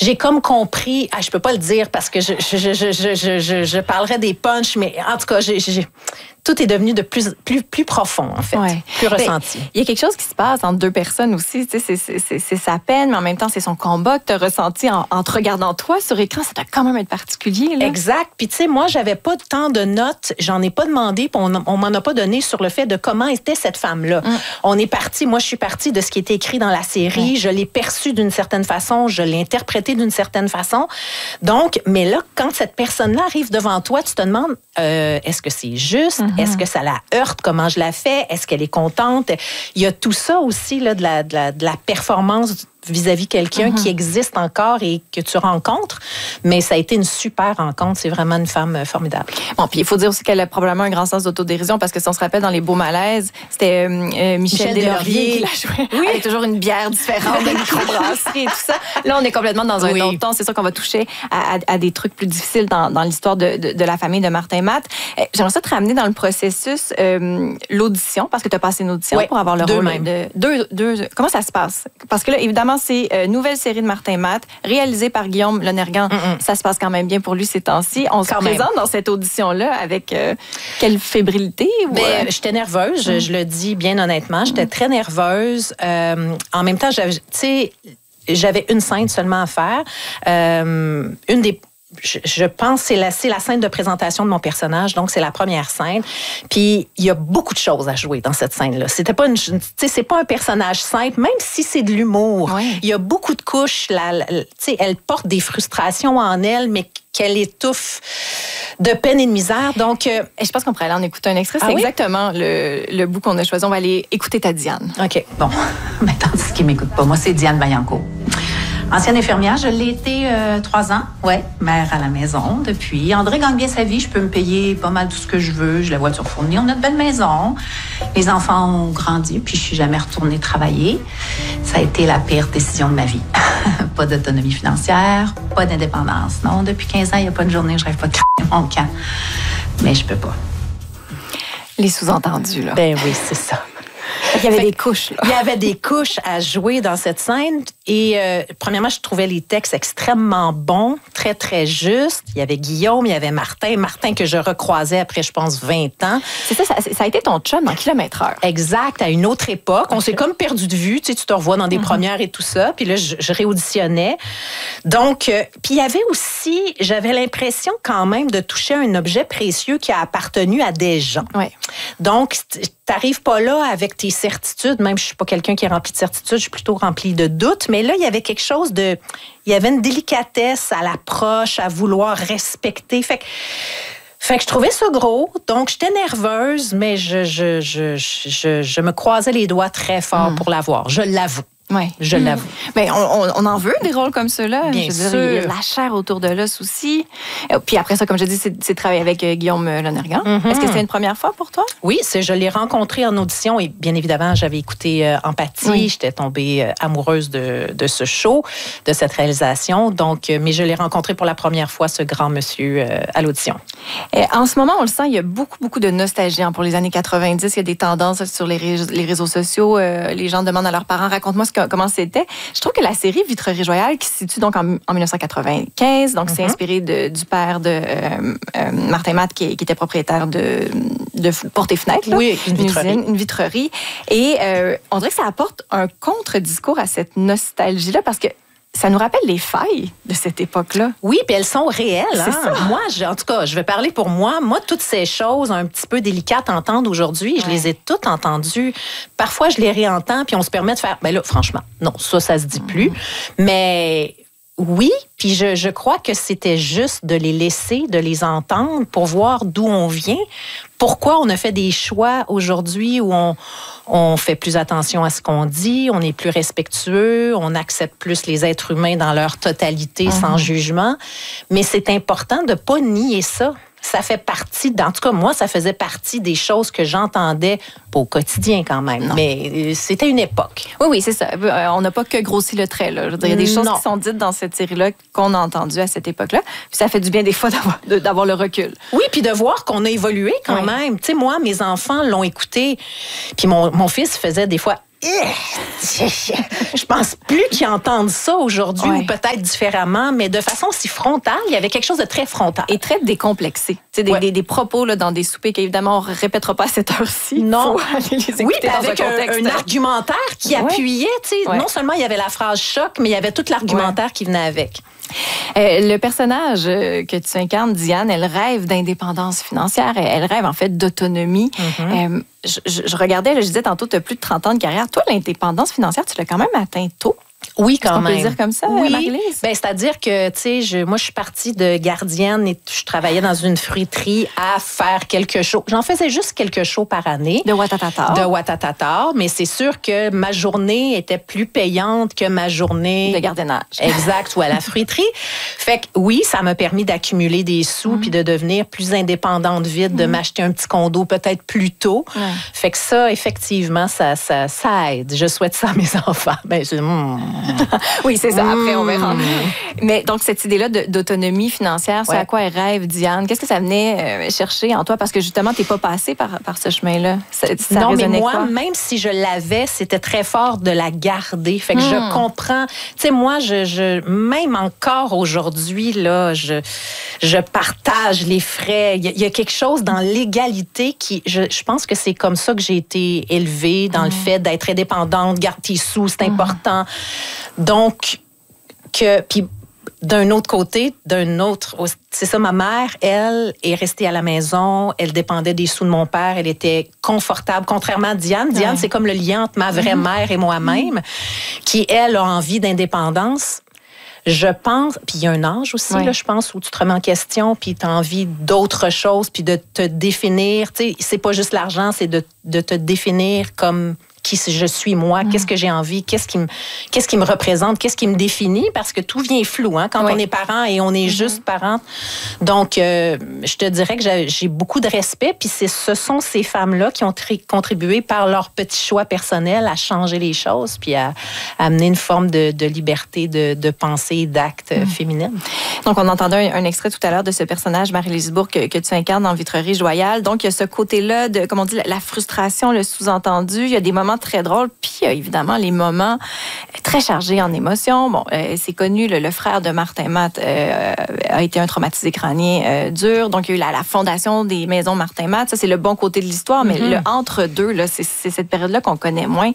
j'ai comme compris, je peux pas le dire parce que je parlerais des punchs, mais en tout cas, tout est devenu de plus profond, en fait, plus ressenti. Il y a quelque chose qui se passe entre deux personnes aussi. C'est sa peine, mais en même temps, c'est son combat que tu as ressenti en te regardant toi sur écran. Ça doit quand même être particulier. Là. Exact. Puis, tu sais, moi, j'avais pas tant de notes. J'en ai pas demandé, puis on m'en a pas donné sur le fait de comment était cette femme-là. On est parti, moi, je suis partie de ce qui était écrit dans la série. Je l'ai perçu d'une certaine façon. Je l'ai interprété d'une certaine façon. Donc, mais là, quand cette personne-là arrive devant toi, tu te demandes, est-ce que c'est juste? Est-ce que ça la heurte? Comment je la fais? Est-ce qu'elle est contente? Il y a tout ça aussi là, de la performance vis-à-vis quelqu'un qui existe encore et que tu rencontres. Mais ça a été une super rencontre. C'est vraiment une femme formidable. Bon, puis il faut dire aussi qu'elle a probablement un grand sens d'autodérision parce que si on se rappelle dans Les Beaux Malaises, c'était Michel Deslauriers qui la jouait. Oui. Avec toujours une bière différente, de microbrasserie et tout ça. Là, on est complètement dans un autre ton. C'est sûr qu'on va toucher à des trucs plus difficiles dans l'histoire de la famille de Martin Matt. J'aimerais ça te ramener dans le processus l'audition parce que tu as passé une audition pour avoir le rôle de deux. Comment ça se passe? Parce que là, évidemment, c'est une nouvelle série de Martin Matt, réalisée par Guillaume Lonergan. Ça se passe quand même bien pour lui ces temps-ci. On se présente dans cette audition-là avec quelle fébrilité? J'étais nerveuse, je le dis bien honnêtement. J'étais très nerveuse. En même temps, j'avais une scène seulement à faire. Je pense que c'est la scène de présentation de mon personnage, donc c'est la première scène. Puis il y a beaucoup de choses à jouer dans cette scène-là. C'est pas un personnage simple, même si c'est de l'humour. Il y a beaucoup de couches. Elle porte des frustrations en elle, mais qu'elle étouffe de peine et de misère. Donc, je pense qu'on pourrait aller en écouter un extrait. C'est exactement le bout qu'on a choisi. On va aller écouter ta Diane. OK. Bon, mais tandis qu'il m'écoute pas, moi, c'est Diane Vaillancourt. Ancienne infirmière, je l'ai été 3 ans. Mère à la maison depuis. André gagne bien sa vie. Je peux me payer pas mal tout ce que je veux. J'ai la voiture fournie. On a de belles maisons. Les enfants ont grandi, puis je suis jamais retournée travailler. Ça a été la pire décision de ma vie. Pas d'autonomie financière, pas d'indépendance. Non, depuis 15 ans, il n'y a pas une journée où je rêve pas de créer mon camp. Mais je peux pas. Les sous-entendus, là. Ben oui, c'est ça. Il y avait des couches. Là. Il y avait des couches à jouer dans cette scène. Et premièrement, je trouvais les textes extrêmement bons, très, très justes. Il y avait Guillaume, il y avait Martin. Martin que je recroisais après, je pense, 20 ans. C'est ça a été ton chum en kilomètre-heure. Exact, à une autre époque. On s'est comme perdu de vue. Tu te revois dans des premières et tout ça. Puis là, je réauditionnais. Donc, puis il y avait aussi, j'avais l'impression quand même de toucher un objet précieux qui a appartenu à des gens. Donc, t'arrives pas là avec tes certitudes. Même, je suis pas quelqu'un qui est rempli de certitudes. Je suis plutôt rempli de doutes. Mais là, il y avait quelque chose il y avait une délicatesse à l'approche, à vouloir respecter. Fait que je trouvais ça gros. Donc, j'étais nerveuse, mais je me croisais les doigts très fort pour l'avoir. Je l'avoue. Oui. Je l'avoue. Mais on en veut des rôles comme ceux-là. Bien sûr. Il y a la chair autour de l'os aussi. Puis après ça, comme je dis, c'est travailler avec Guillaume Lonergan. Est-ce que c'était une première fois pour toi? Oui, je l'ai rencontré en audition et bien évidemment, j'avais écouté Empathie. J'étais tombée amoureuse de ce show, de cette réalisation. Donc, mais je l'ai rencontré pour la première fois, ce grand monsieur, à l'audition. En ce moment, on le sent, il y a beaucoup, beaucoup de nostalgie pour les années 90. Il y a des tendances sur les réseaux sociaux. Les gens demandent à leurs parents, raconte-moi comment c'était. Je trouve que la série Vitrerie Royale, qui se situe donc en 1995, donc c'est inspiré du père de Martin Matt, qui était propriétaire de Portes et Fenêtres. Là. Oui, une vitrerie. Et on dirait que ça apporte un contre-discours à cette nostalgie-là, parce que ça nous rappelle les failles de cette époque-là. Oui, puis elles sont réelles. C'est ça. Moi, en tout cas, je vais parler pour moi. Moi, toutes ces choses un petit peu délicates à entendre aujourd'hui, je les ai toutes entendues. Parfois, je les réentends, puis on se permet de faire, ben là, franchement, non, ça se dit plus. Mais oui, puis je crois que c'était juste de les laisser, de les entendre pour voir d'où on vient. Pourquoi on a fait des choix aujourd'hui où on fait plus attention à ce qu'on dit, on est plus respectueux, on accepte plus les êtres humains dans leur totalité sans jugement. Mais c'est important de ne pas nier ça. Ça fait partie, en tout cas, moi, ça faisait partie des choses que j'entendais, pas au quotidien quand même, mais c'était une époque. Oui, c'est ça. On n'a pas que grossi le trait, là. Je veux dire, il y a des choses qui sont dites dans cette série-là qu'on a entendues à cette époque-là. Puis ça fait du bien des fois d'avoir le recul. Oui, puis de voir qu'on a évolué quand même. Tu sais, moi, mes enfants l'ont écouté, puis mon fils faisait des fois... je pense plus qu'ils entendent ça aujourd'hui, ou peut-être différemment, mais de façon si frontale. Il y avait quelque chose de très frontal. Et très décomplexé. Des propos là, dans des soupers qu'évidemment, on ne répétera pas à cette heure-ci. Non. Faut aller les écouter dans avec un contexte. un argumentaire qui appuyait. Non seulement il y avait la phrase choc, mais il y avait tout l'argumentaire qui venait avec. Le personnage que tu incarnes, Diane, elle rêve d'indépendance financière. Elle rêve en fait d'autonomie. Je regardais, je disais tantôt, tu as plus de 30 ans de carrière. Toi, l'indépendance financière, tu l'as quand même atteint tôt. Oui, quand même. On peut le dire comme ça, Marie-Lise? Ben, c'est-à-dire que, tu sais, moi, je suis partie de gardienne et je travaillais dans une fruiterie à faire quelques shows. J'en faisais juste quelques shows par année. De Ouattatata. Mais c'est sûr que ma journée était plus payante que ma journée... de gardiennage. Exact, ou à la fruiterie. Fait que oui, ça m'a permis d'accumuler des sous puis de devenir plus indépendante vite, de m'acheter un petit condo peut-être plus tôt. Fait que ça, effectivement, ça aide. Je souhaite ça à mes enfants. Ben, oui, c'est ça. Après, on verra. Mais donc, cette idée-là d'autonomie financière, c'est à quoi elle rêve, Diane? Qu'est-ce que ça venait chercher en toi? Parce que justement, tu n'es pas passée par ce chemin-là. Non, mais moi, même si je l'avais, c'était très fort de la garder. Fait que je comprends. Tu sais, moi, même encore aujourd'hui, là, je partage les frais. Il y a quelque chose dans l'égalité qui... Je pense que c'est comme ça que j'ai été élevée, dans le fait d'être indépendante, garde tes sous, c'est important. Donc, puis d'un autre côté, c'est ça, ma mère, elle, est restée à la maison, elle dépendait des sous de mon père, elle était confortable, contrairement à Diane. Diane, c'est comme le lien entre ma vraie mère et moi-même, qui, elle, a envie d'indépendance. Je pense, puis il y a un âge aussi, là, je pense, où tu te remets en question, puis tu as envie d'autre chose, puis de te définir. Tu sais, c'est pas juste l'argent, c'est de te définir comme qui je suis moi, qu'est-ce que j'ai envie, qu'est-ce qui me représente, qu'est-ce qui me définit, parce que tout vient flou quand on est parent et on est juste parent. Donc, je te dirais que j'ai beaucoup de respect, puis ce sont ces femmes-là qui ont contribué par leur petit choix personnel à changer les choses, puis à amener une forme de liberté de pensée et d'acte féminine. Donc, on entendait un extrait tout à l'heure de ce personnage, Marie-Lise Bourque, que tu incarnes dans Vitrerie Joyale. Donc, il y a ce côté-là de, comme on dit, la frustration, le sous-entendu. Il y a des moments très drôles, puis il y a évidemment les moments très chargés en émotions. Bon, c'est connu, le frère de Martin Matt a été un traumatisé crânien dur. Donc, il y a eu la fondation des maisons Martin Matt. Ça, c'est le bon côté de l'histoire, mais le entre-deux, là, c'est cette période-là qu'on connaît moins.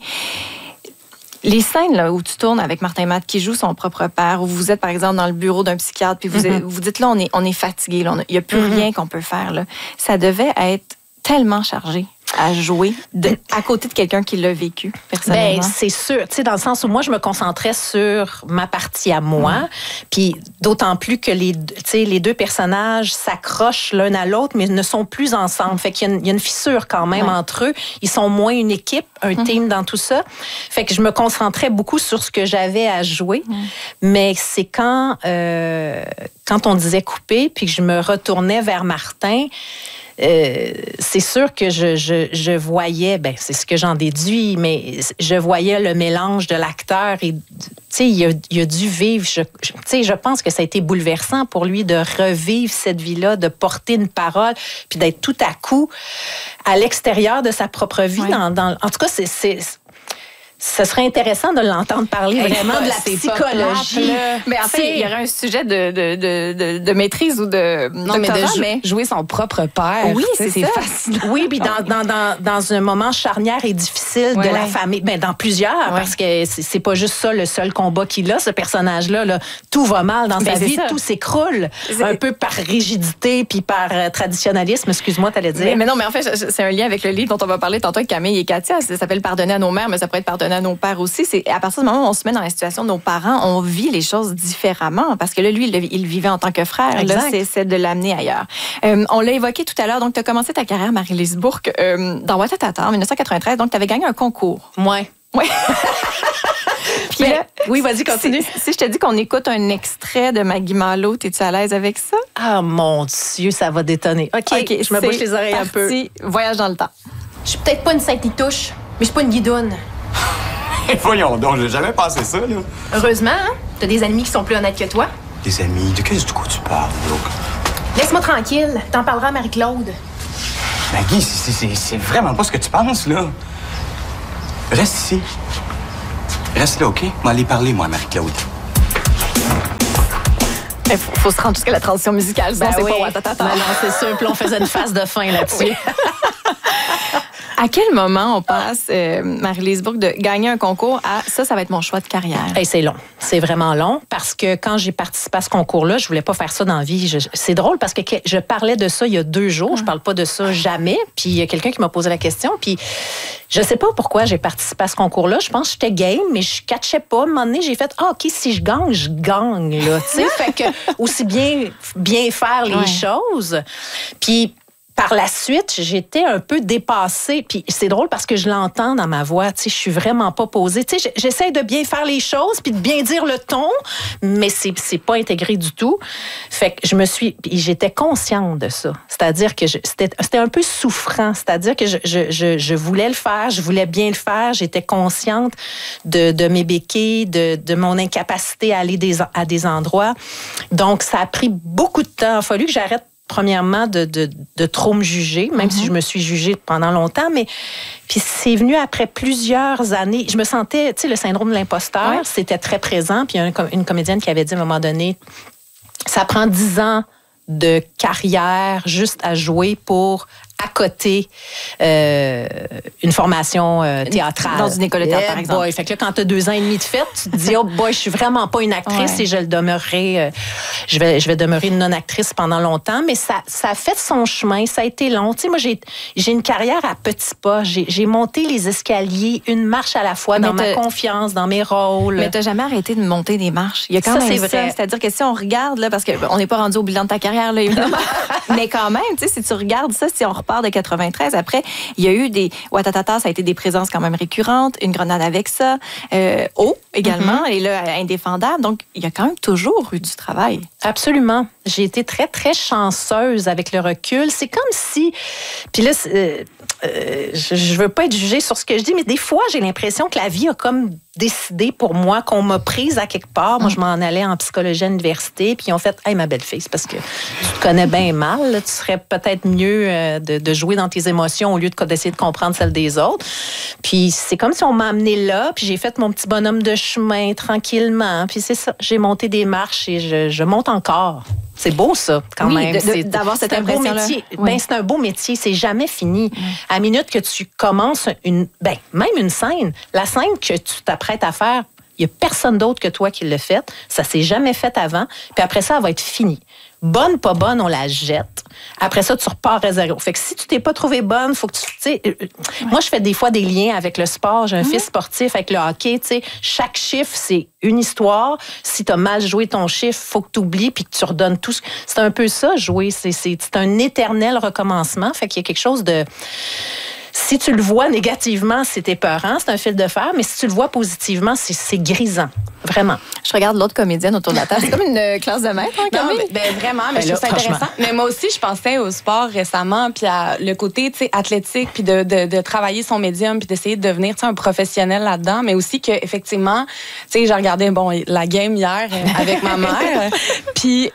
Les scènes là, où tu tournes avec Martin Matt qui joue son propre père, où vous êtes par exemple dans le bureau d'un psychiatre, puis vous dites là, on est fatigué, il n'y a plus rien qu'on peut faire. Là. Ça devait être tellement chargé à jouer à côté de quelqu'un qui l'a vécu personnellement. Ben, c'est sûr, tu sais, dans le sens où moi, je me concentrais sur ma partie à moi, puis d'autant plus que les deux personnages s'accrochent l'un à l'autre, mais ne sont plus ensemble. Fait qu'il y a une fissure quand même entre eux. Ils sont moins une équipe, un team dans tout ça. Fait que je me concentrais beaucoup sur ce que j'avais à jouer. Mais c'est quand on disait couper, puis que je me retournais vers Martin, c'est sûr que je voyais, c'est ce que j'en déduis, mais je voyais le mélange de l'acteur et, tu sais, il a dû vivre, je pense que ça a été bouleversant pour lui de revivre cette vie-là, de porter une parole, puis d'être tout à coup à l'extérieur de sa propre vie. En tout cas, ce serait intéressant de l'entendre parler vraiment de la psychologie. Mais en fait, il y aurait un sujet de maîtrise ou de... Non, mais jouer son propre père. Oui, c'est fascinant. Oui, puis dans un moment charnière et difficile de la famille, dans plusieurs, parce que c'est pas juste ça le seul combat qu'il a, ce personnage-là. Là, tout va mal dans sa vie, tout s'écroule, un peu par rigidité puis par traditionnalisme. Excuse-moi, t'allais dire. Mais non, mais en fait, c'est un lien avec le livre dont on va parler tantôt avec Camille et Katia. Ça s'appelle « Pardonner à nos mères », mais ça pourrait être « Pardonner à nos pères aussi ». C'est à partir du moment où on se met dans la situation de nos parents, on vit les choses différemment parce que là, lui, il vivait en tant que frère. Là, c'est de l'amener ailleurs. On l'a évoqué tout à l'heure. Donc, tu as commencé ta carrière, Marie-Lise Bourque, dans Ouattatata en 1993. Donc, tu avais gagné un concours. Ouais. Puis là, oui, vas-y, continue. Si je te dis qu'on écoute un extrait de Maggie Malo, es-tu à l'aise avec ça? Ah, mon Dieu, ça va détonner. OK, je me bouche les oreilles un peu. Voyage dans le temps. Je suis peut-être pas une sainte-touche, mais je suis pas une guidoune. Voyons donc, j'ai jamais pensé ça, là. Heureusement, hein? T'as des ennemis qui sont plus honnêtes que toi. Des amis? De quel coup tu parles, donc? Laisse-moi tranquille, t'en parleras à Marie-Claude. Maggie, c'est vraiment pas ce que tu penses, là. Reste ici. Reste là, OK? On va aller parler, moi, à Marie-Claude. Il faut se rendre jusqu'à la transition musicale, sinon c'est pas watatata. Non, c'est sûr. Puis on faisait une phase de fin là-dessus. À quel moment on passe, Marie-Lise Bourque, de gagner un concours à ça va être mon choix de carrière? Hey, c'est long. C'est vraiment long parce que quand j'ai participé à ce concours-là, je voulais pas faire ça dans la vie. C'est drôle parce que je parlais de ça il y a 2 jours. Je parle pas de ça jamais. Puis il y a quelqu'un qui m'a posé la question. Puis je sais pas pourquoi j'ai participé à ce concours-là. Je pense que j'étais game, mais je catchais pas. À un moment donné, j'ai fait OK, si je gagne, je gagne. Là, fait que aussi bien faire les choses. Puis par la suite, j'étais un peu dépassée. Puis c'est drôle parce que je l'entends dans ma voix. Tu sais, je suis vraiment pas posée. Tu sais, j'essaie de bien faire les choses puis de bien dire le ton, mais c'est pas intégré du tout. Fait que j'étais consciente de ça. C'est-à-dire que c'était un peu souffrant. C'est-à-dire que je voulais le faire, je voulais bien le faire. J'étais consciente de mes béquilles, de mon incapacité à aller à des endroits. Donc, ça a pris beaucoup de temps. Il a fallu que j'arrête premièrement, de trop me juger, même si je me suis jugée pendant longtemps, mais puis c'est venu après plusieurs années. Je me sentais, tu sais, le syndrome de l'imposteur, c'était très présent. Puis il y a une comédienne qui avait dit à un moment donné, ça prend 10 ans de carrière juste à jouer pour accoter une formation théâtrale. Dans une école de théâtre, par exemple. Boy. Fait que là, quand tu as 2 ans et demi de fête, tu te dis, oh boy, je suis vraiment pas une actrice et je le demeurerai, je vais demeurer une non-actrice pendant longtemps, mais ça a fait son chemin, ça a été long. Tu sais, moi, j'ai une carrière à petits pas. J'ai monté les escaliers une marche à la fois dans ma confiance, dans mes rôles. Mais t'as jamais arrêté de monter des marches. Il y a quand même c'est vrai. C'est-à-dire que si on regarde, là, parce qu'on n'est pas rendu au bilan de ta carrière, là, évidemment, mais quand même, tu sais, si tu regardes ça, si on repart de 93, après, il y a eu des Watatata, ça a été des présences quand même récurrentes, Une grenade avec ça, également, et là, Indéfendable. Donc, il y a quand même toujours eu du travail. Absolument. J'ai été très, très chanceuse avec le recul. C'est comme si... Puis là, je veux pas être jugée sur ce que je dis, mais des fois, j'ai l'impression que la vie a comme décidé pour moi qu'on m'a prise à quelque part. Moi, je m'en allais en psychologie à l'université, puis ils ont fait « Hey, ma belle-fille, c'est parce que tu te connais bien mal, là, tu serais peut-être mieux de jouer dans tes émotions au lieu d'essayer de comprendre celles des autres. » Puis c'est comme si on m'a amené là, puis j'ai fait mon petit bonhomme de chemin tranquillement, puis c'est ça, j'ai monté des marches et je monte encore. C'est beau, ça, quand même. D'avoir cette impression-là. C'est un beau métier. C'est jamais fini. À la minute que tu commences même une scène, la scène que tu t'apprêtes à faire, il n'y a personne d'autre que toi qui l'a faite. Ça s'est jamais fait avant. Puis après ça, elle va être finie. Bonne, pas bonne, on la jette. Après ça, tu repars à zéro. Fait que si tu t'es pas trouvé bonne, faut que tu... sais, moi, je fais des fois des liens avec le sport. J'ai un fils sportif avec le hockey. Tu sais, chaque chiffre, c'est une histoire. Si tu as mal joué ton chiffre, faut que tu oublies puis que tu redonnes tout. C'est un peu ça, jouer. C'est un éternel recommencement. Fait qu'il y a quelque chose de... Si tu le vois négativement, c'est épeurant, c'est un fil de fer, mais si tu le vois positivement, c'est grisant. Vraiment. Je regarde l'autre comédienne autour de la table. C'est comme une classe de maître, hein, Camille? Vraiment, mais je trouve ça intéressant. Mais moi aussi, je pensais au sport récemment, puis à le côté, tu sais, athlétique, puis de travailler son médium, puis d'essayer de devenir, tu sais, un professionnel là-dedans, mais aussi que effectivement, tu sais, j'ai regardé, la game hier avec ma mère, puis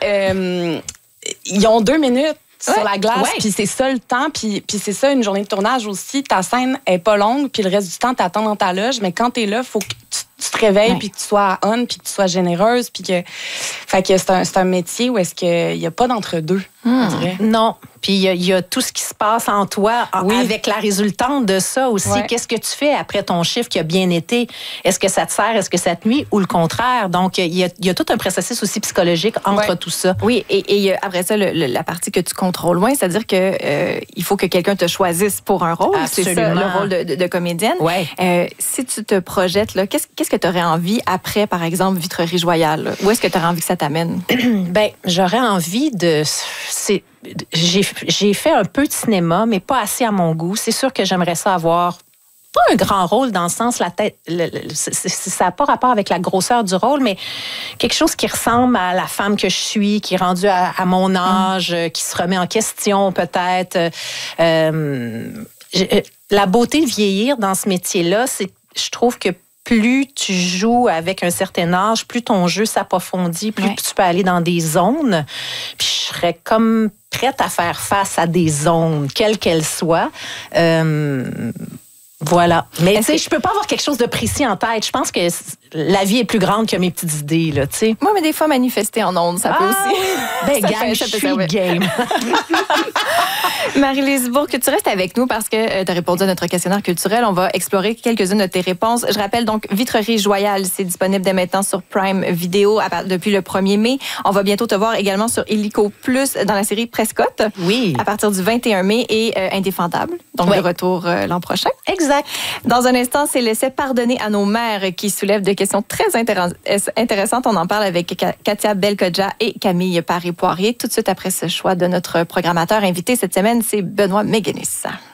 ils ont 2 minutes sur la glace, puis c'est ça le temps, puis c'est ça une journée de tournage aussi. Ta scène est pas longue, puis le reste du temps, t'attends dans ta loge, mais quand t'es là, faut que tu te réveilles, puis que tu sois on, puis que tu sois généreuse, puis que... Fait que c'est un métier où est-ce qu'il n'y a pas d'entre-deux, on dirait. Non. Puis il y a tout ce qui se passe en toi avec la résultante de ça aussi. Ouais. Qu'est-ce que tu fais après ton chiffre qui a bien été? Est-ce que ça te sert? Est-ce que ça te nuit? Ou le contraire? Donc, il y a tout un processus aussi psychologique entre tout ça. Oui, et après ça, la partie que tu contrôles moins, c'est-à-dire que il faut que quelqu'un te choisisse pour un rôle. Absolument. C'est ça, le rôle de comédienne. Ouais. Si tu te projettes, là, qu'est-ce que tu aurais envie après, par exemple, Vitrerie Royale? Là? Où est-ce que tu aurais envie que ça t'amène? Bien, j'aurais envie de... J'ai fait un peu de cinéma, mais pas assez à mon goût. C'est sûr que j'aimerais ça avoir pas un grand rôle dans le sens la tête. Ça n'a pas rapport avec la grosseur du rôle, mais quelque chose qui ressemble à la femme que je suis, qui est rendue à mon âge, qui se remet en question peut-être. La beauté de vieillir dans ce métier-là, c'est, je trouve que plus tu joues avec un certain âge, plus ton jeu s'approfondit, plus tu peux aller dans des zones. Puis je serais comme prête à faire face à des zones, quelles qu'elles soient. Voilà. Mais tu sais, je peux pas avoir quelque chose de précis en tête. Je pense que la vie est plus grande que mes petites idées, là, tu sais. Moi, mais des fois, manifester en ondes, ça peut aussi. Ben, gang, je suis game. Marie-Lise Bourque, tu restes avec nous parce que tu as répondu à notre questionnaire culturel. On va explorer quelques-unes de tes réponses. Je rappelle donc Vitrerie Joyal, c'est disponible dès maintenant sur Prime Video depuis le 1er mai. On va bientôt te voir également sur Illico Plus dans la série Prescott. Oui. À partir du 21 mai et Indéfendable, donc de retour l'an prochain. Exact. Dans un instant, c'est Laisser pardonner à nos mères qui soulève des questions très intéressantes. On en parle avec Katia Belkodja et Camille Paré-Poirier. Tout de suite après ce choix de notre programmateur invité cette semaine, c'est Benoît Méguenis.